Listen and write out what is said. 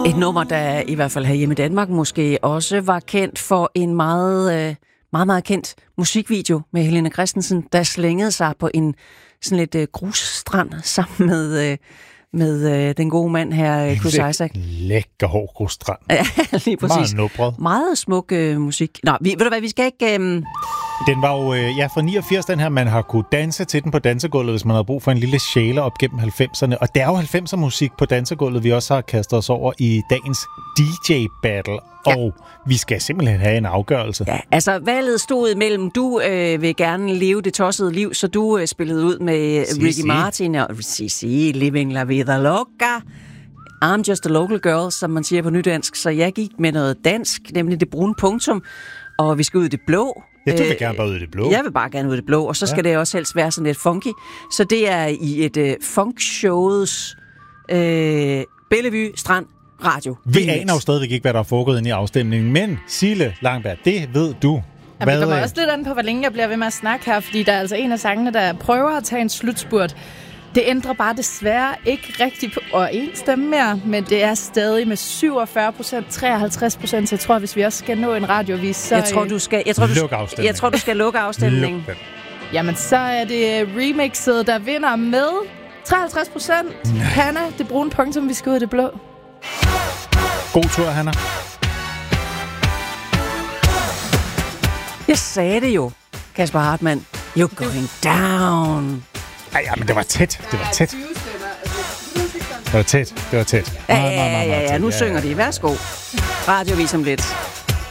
Et nummer, der i hvert fald herhjemme i Danmark måske også var kendt for en meget kendt musikvideo med Helena Christensen, der slængede sig på en sådan lidt grusstrand sammen med den gode mand her, Chris Isaak. Lækker hård grusstrand. Ja, lige præcis. Meget nubret. Meget smuk musik. Nå, ved du hvad, vi skal ikke... Den var jo fra 89, den her. Man har kunne danse til den på dansegulvet, hvis man havde brug for en lille sjæle op gennem 90'erne. Og det er jo 90'er musik på dansegulvet, vi også har kastet os over i dagens DJ-battle. Ja. Og vi skal simpelthen have en afgørelse. Ja, altså valget stod mellem, du vil gerne leve det tossede liv, så du spillede ud med Ricky Martin og CC, Living La Vida Loca. I'm just a local girl, som man siger på nydansk. Så jeg gik med noget dansk, nemlig det brune punktum. Og vi skal ud i det blå. Ja, du vil gerne bare ud i det blå. Jeg vil bare gerne ud i det blå, og så skal det også helst være sådan lidt funky. Så det er i et funkshowets Bellevue Strand Radio. Vi aner jo stadigvæk ikke, hvad der er foregået inde i afstemningen, men Sille Langberg, det ved du. Ja, det kommer også lidt an på, hvor længe jeg bliver ved med at snakke her, fordi der er altså en af sangene, der prøver at tage en slutspurt. Det ændrer bare desværre ikke rigtig på en stemme mere, men det er stadig med 47%, 53%, så jeg tror, hvis vi også skal nå en radiovis, så... Jeg tror, du skal lukke afstemningen. Jamen, så er det remixet, der vinder med 53%. Hanna, det brune punktum, vi skal ud i det blå. God tur, Hanna. Jeg sagde det jo, Kasper Hartmann. You're going down. Ej, men det var tæt. Det var tæt. Det var tæt. Ja, nu synger de. Værsgo. Radiovis om lidt.